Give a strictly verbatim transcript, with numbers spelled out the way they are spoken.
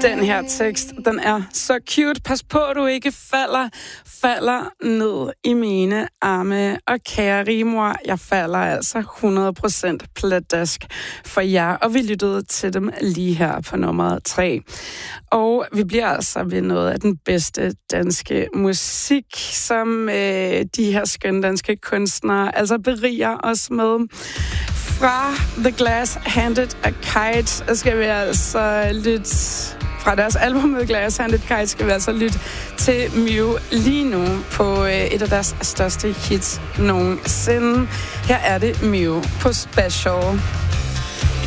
Den her tekst, den er så cute. Pas på, at du ikke falder, falder ned i mine arme. Og kære Rimor, jeg falder altså hundrede procent pladask for jer. Og vi lyttede til dem lige her på nummer tre. Og vi bliver altså ved noget af den bedste danske musik, som øh, de her skønne danske kunstnere altså beriger os med. Fra The Glass Handed a Kite skal vi altså lytte... Fra deres album The Glass Handed Kite skal vi altså lytte til Mew lige nu på et af deres største hits nogensinde. Her er det Mew på Special.